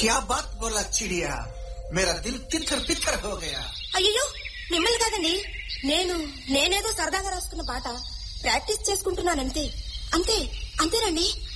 क्या बात बोला चिड़िया, मेरा दिल तितर तितर हो गया. అయ్యో మిమ్మల్ని కాదండి, నేనేదో సరదాగా రాసుకున్న పాట ప్రాక్టీస్ చేసుకుంటున్నానంతే. అంతేనండి.